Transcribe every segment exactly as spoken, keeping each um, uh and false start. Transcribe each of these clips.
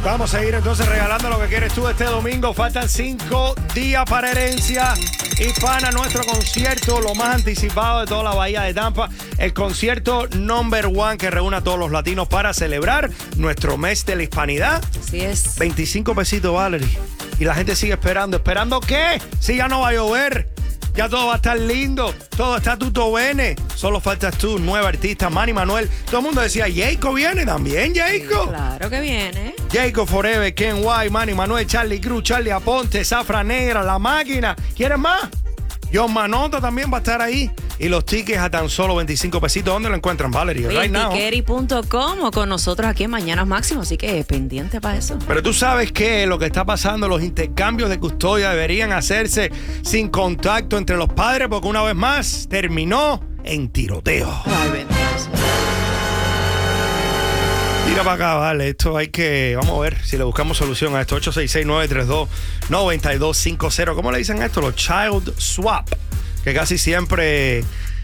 Vamos a seguir entonces regalando lo que quieres tú este domingo. Faltan cinco días para Herencia Hispana, nuestro concierto, lo más anticipado de toda la bahía de Tampa. El concierto number one que reúne a todos los latinos para celebrar nuestro mes de la hispanidad. Así es. veinticinco pesitos, Valerie. Y la gente sigue esperando. ¿Esperando qué? Si ya no va a llover. Ya todo va a estar lindo, todo está tuto bene. Solo faltas tú, nueva artista, Manny Manuel. Todo el mundo decía, Jayco viene también, Jayco. Sí, claro que viene. Jayco Forever, Ken White, Manny Manuel, Charlie Cruz, Charlie Aponte, Zafra Negra, La Máquina. ¿Quieres más? John Manota también va a estar ahí. Y los tickets a tan solo veinticinco pesitos. ¿Dónde lo encuentran, Valerie? Oye, Right now. tiqueri punto com o con nosotros aquí en Mañanas Máximo, así que pendiente para eso. Pero tú sabes que lo que está pasando, los intercambios de custodia deberían hacerse sin contacto entre los padres, porque una vez más terminó en tiroteo. Ay, bendito. Tira para acá, vale. Esto hay que... Vamos a ver si le buscamos solución a esto. ocho seis seis, nueve tres dos, nueve dos cinco cero. ¿Cómo le dicen a esto? Los child swap. Que casi siempre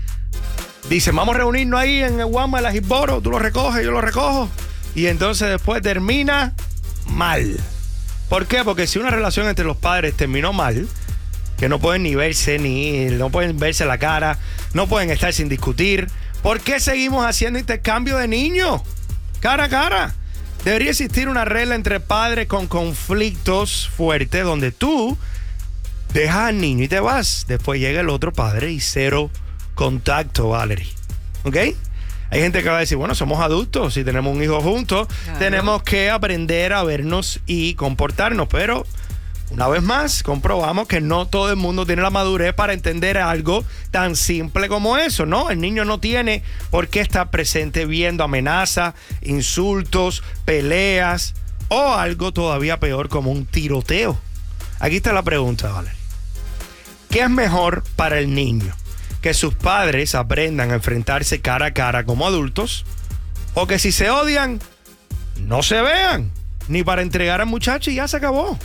dicen, vamos a reunirnos ahí en el Walmart de la Hillsboro. Tú lo recoges, yo lo recojo. Y entonces después termina mal. ¿Por qué? Porque si una relación entre los padres terminó mal, que no pueden ni verse, ni no pueden verse la cara, no pueden estar sin discutir, ¿por qué seguimos haciendo intercambio de niños? Cara a cara. Debería existir una regla entre padres con conflictos fuertes donde tú dejas al niño y te vas. Después llega el otro padre y cero contacto, Valerie. ¿Ok? Hay gente que va a decir, bueno, somos adultos, si tenemos un hijo juntos, claro, tenemos que aprender a vernos y comportarnos. Pero, una vez más, comprobamos que no todo el mundo tiene la madurez para entender algo tan simple como eso, ¿no? El niño no tiene por qué estar presente viendo amenazas, insultos, peleas o algo todavía peor como un tiroteo. Aquí está la pregunta, Valerie. ¿Qué es mejor para el niño? ¿Que sus padres aprendan a enfrentarse cara a cara como adultos? ¿O que si se odian, no se vean? Ni para entregar al muchacho y ya se acabó.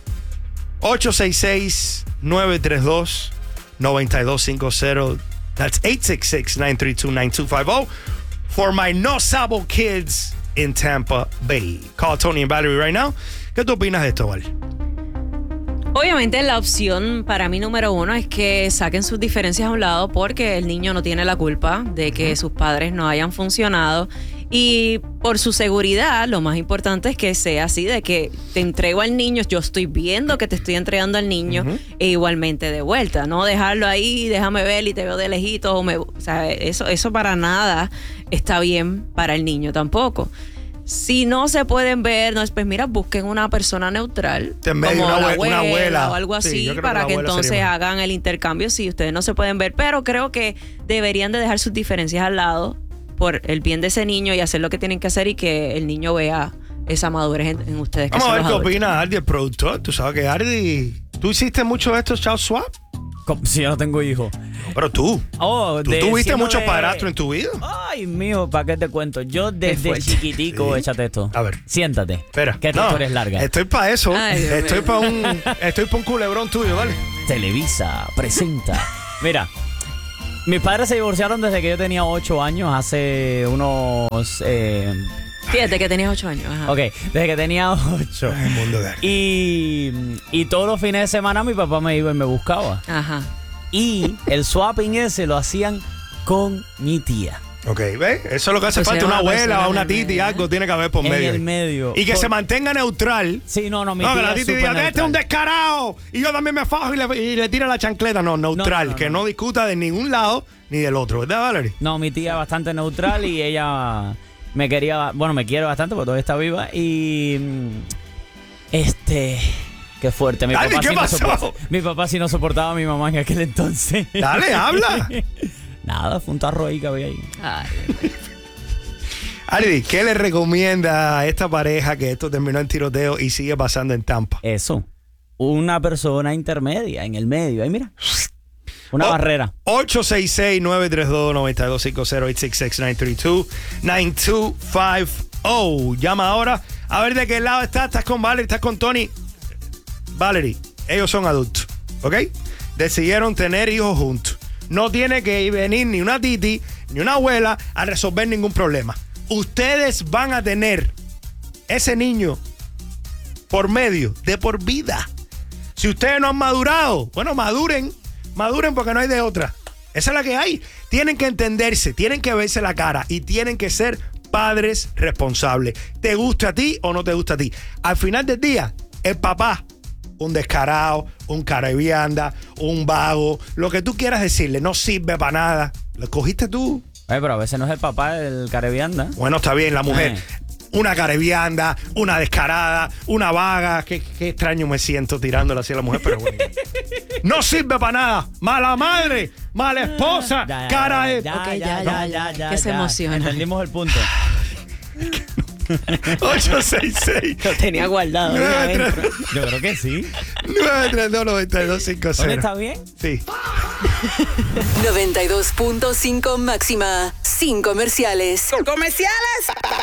ocho seis seis, nueve tres dos, nueve dos cinco cero. That's eight six six, nine three two, nine two five zero for my No Sabo kids in Tampa Bay. Call Tony and Valerie right now. ¿Qué tú opinas de esto, Val? Obviamente la opción para mí número uno es que saquen sus diferencias a un lado porque el niño no tiene la culpa de que sus padres no hayan funcionado y por su seguridad lo más importante es que sea así, de que te entrego al niño, yo estoy viendo que te estoy entregando al niño uh-huh. e igualmente de vuelta, no dejarlo ahí, déjame ver y te veo de lejito, o, me, o sea, eso, eso para nada está bien para el niño tampoco. Si no se pueden ver, no, pues mira, busquen una persona neutral, como una, la abuela, una abuela o algo así, sí, para que, que entonces hagan el intercambio si ustedes no se pueden ver. Pero creo que deberían de dejar sus diferencias al lado por el bien de ese niño y hacer lo que tienen que hacer y que el niño vea esa madurez en, en ustedes. Vamos que a ver son qué los opina Ardi, el productor. Tú sabes que Ardi, ¿tú hiciste mucho de estos child swap? Si yo no tengo hijos. No, pero tú. Oh, tú tuviste muchos de... padrastros en tu vida. Ay, mío, ¿para qué te cuento? Yo desde chiquitico, sí. Échate esto. A ver. Siéntate. Espera. Que esta no, historia es larga. Estoy para eso. Ay, estoy para un, estoy para un culebrón tuyo, ¿vale? Televisa presenta. Mira, mis padres se divorciaron desde que yo tenía ocho años, hace unos... Eh, Fíjate que tenías ocho años. Ajá. Ok, desde que tenía ocho. El mundo de... Y, y todos los fines de semana mi papá me iba y me buscaba. Ajá. Y el swapping ese lo hacían con mi tía. Ok, ¿ves? Eso es lo que hace Pues falta, una abuela o una titi, medio, algo tiene que haber por en medio. el medio. Y que por... se mantenga neutral. Sí, no, no, mi no, tía que la es titi diga, súper este es un neutral. descarado. Y yo también me fajo y le, y le tira la chancleta. No, neutral, no, no, que no. no discuta de ningún lado ni del otro, ¿verdad, Valerie? No, mi tía bastante neutral y ella me quería, bueno, me quiere bastante porque todavía está viva. Y este... Qué fuerte. Mi, Dale, papá ¿qué sí pasó? No soportaba, mi papá sí no soportaba a mi mamá en aquel entonces. Dale, habla. Nada, fue un tarro ahí que había ahí. Ay, Ardi, ¿qué le recomienda a esta pareja que esto terminó en tiroteo y sigue pasando en Tampa? Eso. Una persona intermedia, en el medio. Ahí mira. Una oh, barrera. ocho seis seis, nueve tres dos, nueve dos cinco cero, ocho seis seis, nueve tres dos, nueve dos cinco cero. Llama ahora. A ver de qué lado estás. Estás con Valerie, estás con Tony. Valerie, ellos son adultos, ¿ok? Decidieron tener hijos juntos. No tiene que venir ni una titi ni una abuela a resolver ningún problema. Ustedes van a tener ese niño por medio, de por vida. Si ustedes no han madurado, bueno, maduren, maduren porque no hay de otra. Esa es la que hay. Tienen que entenderse, tienen que verse la cara y tienen que ser padres responsables. Te guste a ti o no te gusta a ti. Al final del día, el papá, un descarado, un carabianda, un vago, lo que tú quieras decirle, no sirve para nada. Lo cogiste tú. Oye, pero a veces no es el papá del carabianda. Bueno, está bien, la mujer. Eh. Una carabianda, una descarada, una vaga. Qué, qué extraño me siento tirándola así a la mujer, pero bueno. No sirve para nada. Mala madre, mala esposa, Ya, ya, cara de... ya, Ok, ya, ya, ya, ya, ya, ya, que se ya. emociona. Entendimos el punto. ocho seis seis Lo tenía guardado. ahí adentro. nueve Yo creo que sí. tres dos nueve dos cinco ¿Dónde cero. está bien? Sí. noventa y dos punto cinco máxima, sin comerciales. ¿Con comerciales?